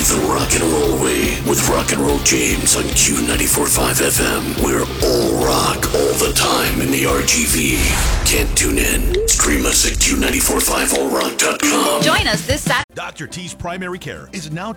the rock and roll way with Rock and Roll James on Q94.5 FM. We're all rock all the time in the RGV. Can't tune in? Stream us at Q945allrock.com. Join us this Saturday. Dr. T's Primary Care is now